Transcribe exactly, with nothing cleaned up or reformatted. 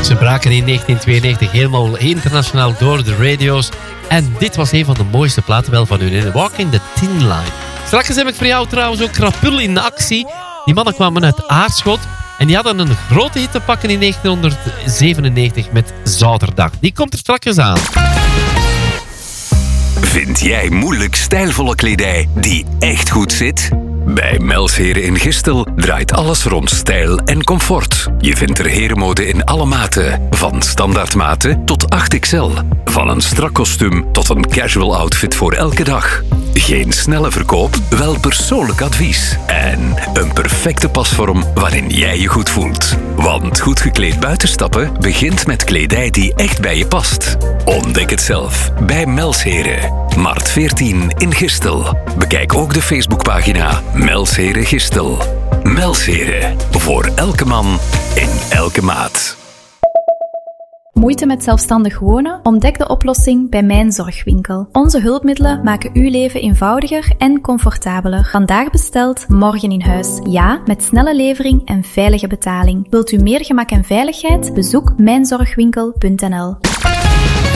Ze braken in negentien tweeënnegentig helemaal internationaal door de radio's. En dit was een van de mooiste platen wel van hun. In Walking the Thin Line. Straks heb ik voor jou trouwens ook Krapul in actie. Die mannen kwamen uit Aarschot. En die hadden een grote hit te pakken in negentien zevenennegentig met Zaterdag. Die komt er straks aan. Vind jij moeilijk stijlvolle kledij die echt goed zit? Bij Melsheren in Gistel draait alles rond stijl en comfort. Je vindt er herenmode in alle maten. Van standaardmaten tot acht X L. Van een strak kostuum tot een casual outfit voor elke dag. Geen snelle verkoop, wel persoonlijk advies. En een perfecte pasvorm waarin jij je goed voelt. Want goed gekleed buitenstappen begint met kledij die echt bij je past. Ontdek het zelf bij Melsheren. Maart veertien in Gistel. Bekijk ook de Facebookpagina Melsheren Gistel. Melsheren. Voor elke man in elke maat. Moeite met zelfstandig wonen? Ontdek de oplossing bij Mijn Zorgwinkel. Onze hulpmiddelen maken uw leven eenvoudiger en comfortabeler. Vandaag besteld, morgen in huis. Ja, met snelle levering en veilige betaling. Wilt u meer gemak en veiligheid? Bezoek mijnzorgwinkel punt n l.